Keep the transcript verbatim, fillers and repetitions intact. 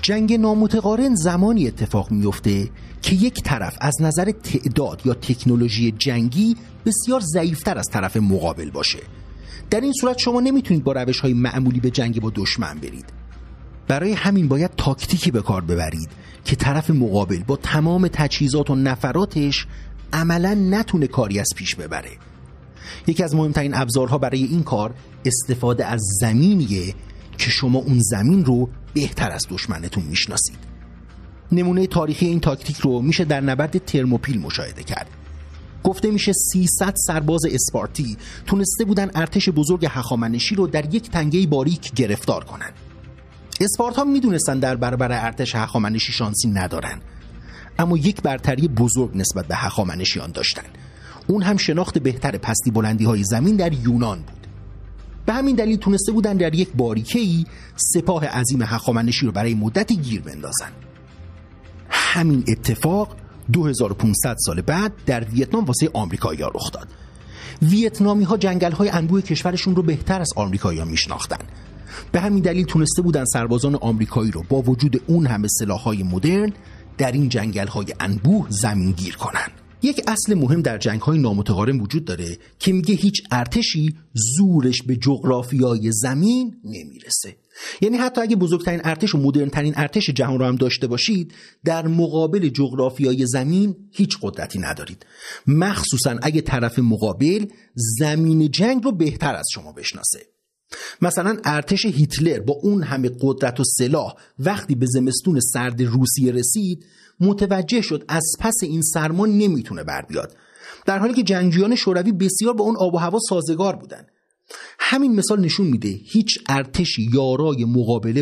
جنگ نامتقارن زمانی اتفاق میفته که یک طرف از نظر تعداد یا تکنولوژی جنگی بسیار ضعیفتر از طرف مقابل باشه. در این صورت شما نمیتونید با روش‌های معمولی به جنگ با دشمن برید. برای همین باید تاکتیکی به کار ببرید که طرف مقابل با تمام تجهیزات و نفراتش عملاً نتونه کاری از پیش ببره. یکی از مهمترین ابزارها برای این کار استفاده از زمینیه که شما اون زمین رو بهتر از دشمنتون میشناسید. نمونه تاریخی این تاکتیک رو میشه در نبرد ترموپیل مشاهده کرد. گفته میشه سیصد سرباز اسپارتی تونسته بودن ارتش بزرگ هخامنشی رو در یک تنگه باریک گرفتار کنن. اسپارتا میدونستن در برابر ارتش هخامنشی شانسی ندارن، اما یک برتری بزرگ نسبت به هخامنشیان داشتن. اون هم شناخت بهتر پستی بلندی های زمین در یونان بود. به همین دلیل تونسته بودن در یک باریکه‌ای سپاه عظیم هخامنشی رو برای مدتی گیر بندازن. همین اتفاق دو هزار و پانصد سال بعد در ویتنام واسه آمریکایی‌ها رخ داد. ویتنامی‌ها جنگل‌های انبوه کشورشون رو بهتر از آمریکایی‌ها میشناختن. به همین دلیل تونسته بودن سربازان آمریکایی رو با وجود اون همه سلاح‌های مدرن در این جنگل‌های انبوه زمینگیر کنن. یک اصل مهم در جنگ‌های نامتقارن وجود داره که میگه هیچ ارتشی زورش به جغرافیای زمین نمیرسه. یعنی حتی اگه بزرگترین ارتش و مدرن‌ترین ارتش جهان رو هم داشته باشید، در مقابل جغرافیای زمین هیچ قدرتی ندارید، مخصوصاً اگه طرف مقابل زمین جنگ رو بهتر از شما بشناسه. مثلا ارتش هیتلر با اون همه قدرت و سلاح وقتی به زمستون سرد روسیه رسید، متوجه شد از پس این سرما نمیتونه بر بیاد، در حالی که جنگجویان شوروی بسیار با اون آب و هوا سازگار بودن. همین مثال نشون میده هیچ ارتشی یارای مقابله